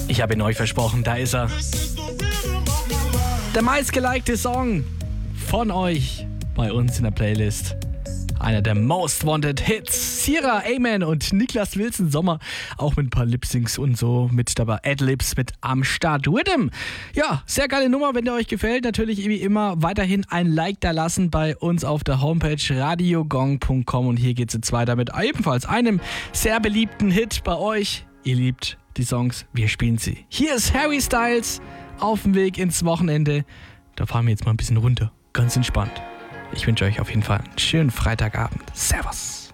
Ich habe ihn euch versprochen, da ist er. Der meistgelikte Song von euch bei uns in der Playlist. Einer der Most Wanted Hits. Sierra, Amen und Niklas Wilson Sommer. Auch mit ein paar Lip-Syncs und so mit dabei. Adlibs mit am Start. Rhythm. Ja, sehr geile Nummer, wenn der euch gefällt. Natürlich wie immer weiterhin ein Like da lassen bei uns auf der Homepage radiogong.com. Und hier geht es jetzt weiter mit ebenfalls einem sehr beliebten Hit bei euch. Ihr liebt die Songs, wir spielen sie. Hier ist Harry Styles auf dem Weg ins Wochenende. Da fahren wir jetzt mal ein bisschen runter. Ganz entspannt. Ich wünsche euch auf jeden Fall einen schönen Freitagabend. Servus.